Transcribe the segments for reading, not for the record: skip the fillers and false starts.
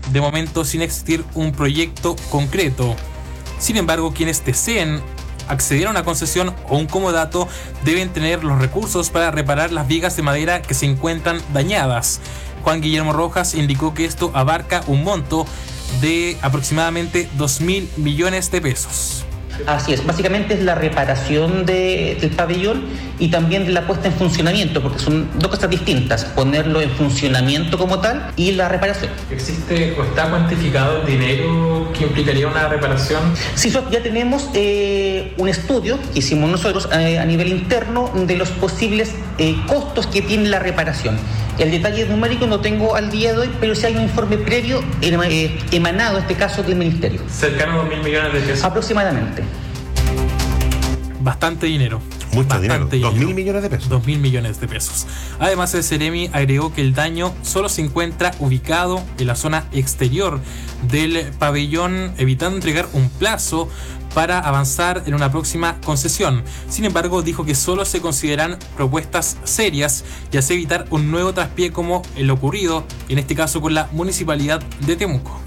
de momento sin existir un proyecto concreto. Sin embargo, quienes deseen acceder a una concesión o un comodato deben tener los recursos para reparar las vigas de madera que se encuentran dañadas. Juan Guillermo Rojas indicó que esto abarca un monto de aproximadamente 2.000 millones de pesos. Así es, básicamente es la reparación del pabellón y también de la puesta en funcionamiento, porque son dos cosas distintas, ponerlo en funcionamiento como tal y la reparación. ¿Existe o está cuantificado el dinero que implicaría una reparación? Sí, ya tenemos un estudio que hicimos nosotros a nivel interno de los posibles costos que tiene la reparación. El detalle numérico no tengo al día de hoy, pero sí hay un informe previo emanado, en este caso, del Ministerio. ¿Cercano a 2.000 millones de pesos? Aproximadamente. Bastante dinero. Mucho dinero. 2.000 millones de pesos. 2.000 millones de pesos. Además, el Ceremi agregó que el daño solo se encuentra ubicado en la zona exterior del pabellón, evitando entregar un plazo para avanzar en una próxima concesión. Sin embargo, dijo que solo se consideran propuestas serias y así evitar un nuevo traspié como el ocurrido, en este caso con la Municipalidad de Temuco.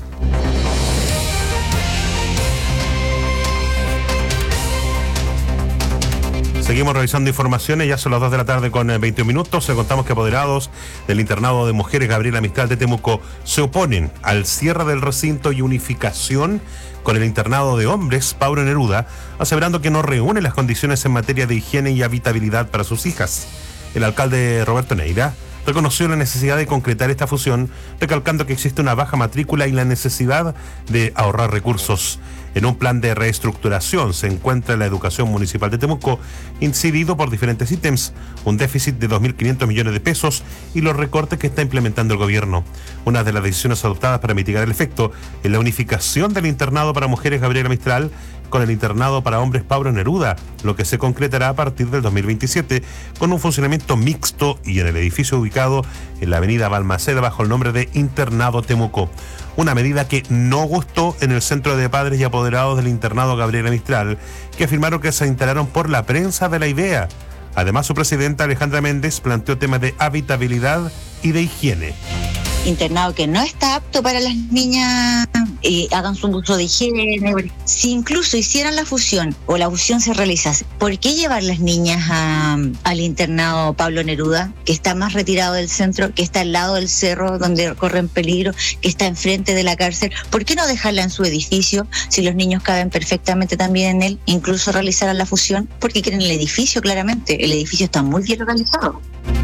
Seguimos revisando informaciones, ya son las 2 de la tarde con 21 minutos. Le contamos que apoderados del internado de mujeres Gabriela Mistral de Temuco se oponen al cierre del recinto y unificación con el internado de hombres Pablo Neruda, aseverando que no reúne las condiciones en materia de higiene y habitabilidad para sus hijas. El alcalde Roberto Neira reconoció la necesidad de concretar esta fusión, recalcando que existe una baja matrícula y la necesidad de ahorrar recursos. En un plan de reestructuración se encuentra la educación municipal de Temuco, incidido por diferentes ítems, un déficit de 2.500 millones de pesos y los recortes que está implementando el gobierno. Una de las decisiones adoptadas para mitigar el efecto es la unificación del internado para mujeres Gabriela Mistral con el internado para hombres Pablo Neruda, lo que se concretará a partir del 2027 con un funcionamiento mixto y en el edificio ubicado en la avenida Balmaceda bajo el nombre de Internado Temuco. Una medida que no gustó en el Centro de Padres y Apoderados del internado Gabriela Mistral, que afirmaron que se enteraron por la prensa de la idea. Además, su presidenta Alejandra Méndez planteó temas de habitabilidad y de higiene. Internado que no está apto para las niñas hagan su uso de higiene. Si incluso hicieran la fusión o la fusión se realizase, ¿por qué llevar las niñas al internado Pablo Neruda, que está más retirado del centro, que está al lado del cerro donde corren peligro, que está enfrente de la cárcel? ¿Por qué no dejarla en su edificio si los niños caben perfectamente también en él, incluso realizaran la fusión? Porque quieren el edificio, claramente. El edificio está muy bien organizado.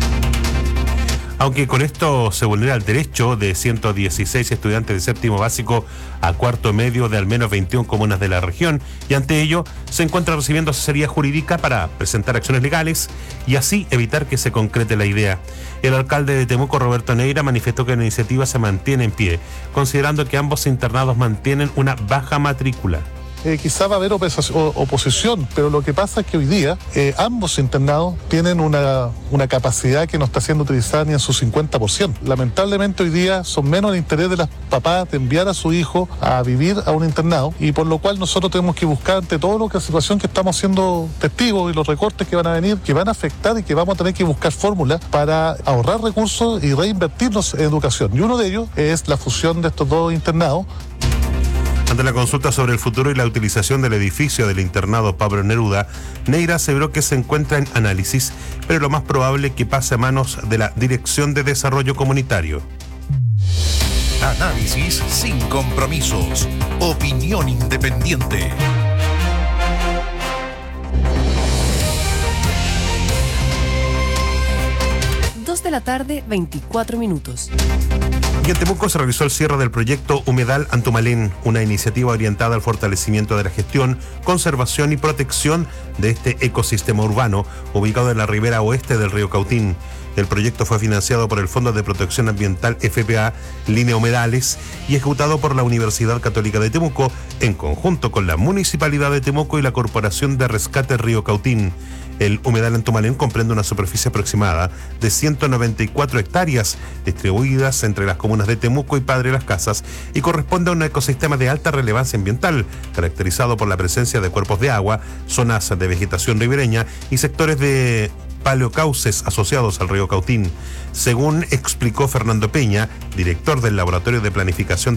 Aunque con esto se vulnera el derecho de 116 estudiantes de séptimo básico a cuarto medio de al menos 21 comunas de la región, y ante ello se encuentra recibiendo asesoría jurídica para presentar acciones legales y así evitar que se concrete la idea. El alcalde de Temuco, Roberto Neira, manifestó que la iniciativa se mantiene en pie, considerando que ambos internados mantienen una baja matrícula. Quizá va a haber oposición, pero lo que pasa es que hoy día ambos internados tienen una capacidad que no está siendo utilizada ni en su 50%. Lamentablemente hoy día son menos el interés de las papás de enviar a su hijo a vivir a un internado, y por lo cual nosotros tenemos que buscar ante todo lo que la situación que estamos siendo testigos y los recortes que van a venir, que van a afectar y que vamos a tener que buscar fórmulas para ahorrar recursos y reinvertirnos en educación. Y uno de ellos es la fusión de estos dos internados. Ante la consulta sobre el futuro y la utilización del edificio del internado Pablo Neruda, Neira aseveró que se encuentra en análisis, pero lo más probable es que pase a manos de la Dirección de Desarrollo Comunitario. Análisis sin compromisos. Opinión independiente. De la tarde, 24 minutos. Y en Temuco se realizó el cierre del proyecto Humedal Antumalén, una iniciativa orientada al fortalecimiento de la gestión, conservación y protección de este ecosistema urbano, ubicado en la ribera oeste del río Cautín. El proyecto fue financiado por el Fondo de Protección Ambiental FPA, Línea Humedales, y ejecutado por la Universidad Católica de Temuco, en conjunto con la Municipalidad de Temuco y la Corporación de Rescate Río Cautín. El humedal Antumalén comprende una superficie aproximada de 194 hectáreas, distribuidas entre las comunas de Temuco y Padre Las Casas, y corresponde a un ecosistema de alta relevancia ambiental, caracterizado por la presencia de cuerpos de agua, zonas de vegetación ribereña y sectores de paleocauces asociados al río Cautín. Según explicó Fernando Peña, director del Laboratorio de Planificación